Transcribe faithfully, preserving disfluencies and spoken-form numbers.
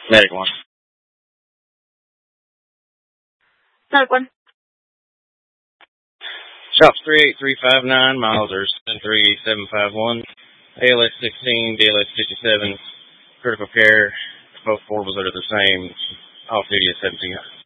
Medic one. Medic one. Shops three eight three five nine, miles are seven three seven five one. A L S sixteen, D L S fifty-seven, critical care. Both four was under the same. Off duty at seventeen.